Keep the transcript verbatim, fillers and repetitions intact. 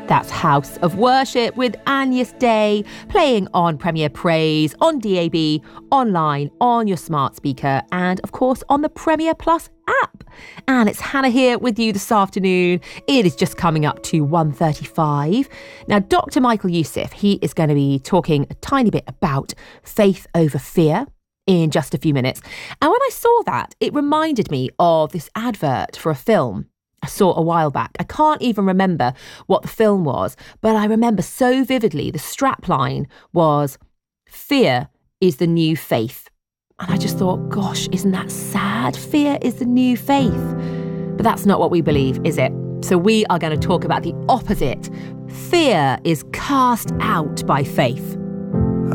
That's House of Worship with Agnus Dei, playing on Premier Praise, on D A B, online, on your smart speaker, and of course on the Premier Plus app. And it's Hannah here with you this afternoon. It is just coming up to one thirty-five. Now, Doctor Michael Youssef, he is going to be talking a tiny bit about faith over fear in just a few minutes. And when I saw that, it reminded me of this advert for a film I saw a while back. I can't even remember what the film was, but I remember so vividly the strapline was, "Fear is the new faith." And I just thought, gosh, isn't that sad? Fear is the new faith. But that's not what we believe, is it? So we are going to talk about the opposite. Fear is cast out by faith.